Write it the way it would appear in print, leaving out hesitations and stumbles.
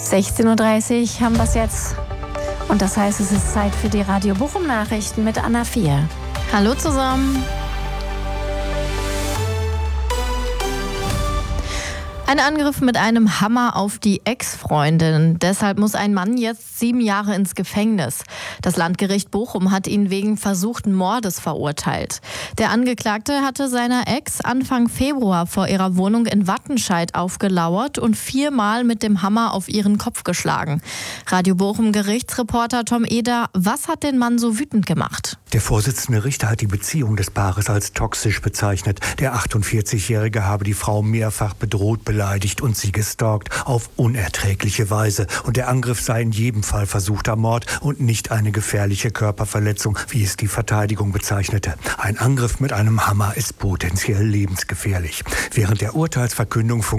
16:30 Uhr haben wir es jetzt. Und das heißt, es ist Zeit für die Radio Bochum Nachrichten mit Anna 4. Hallo zusammen. Ein Angriff mit einem Hammer auf die Ex-Freundin. Deshalb muss ein Mann jetzt 7 Jahre ins Gefängnis. Das Landgericht Bochum hat ihn wegen versuchten Mordes verurteilt. Der Angeklagte hatte seiner Ex Anfang Februar vor ihrer Wohnung in Wattenscheid aufgelauert und 4-mal mit dem Hammer auf ihren Kopf geschlagen. Radio Bochum Gerichtsreporter Tom Eder, was hat den Mann so wütend gemacht? Der Vorsitzende Richter hat die Beziehung des Paares als toxisch bezeichnet. Der 48-Jährige habe die Frau mehrfach bedroht, beleidigt und sie gestalkt auf unerträgliche Weise. Und der Angriff sei in jedem Fall versuchter Mord und nicht eine gefährliche Körperverletzung, wie es die Verteidigung bezeichnete. Ein Angriff mit einem Hammer ist potenziell lebensgefährlich. Während der Urteilsverkündung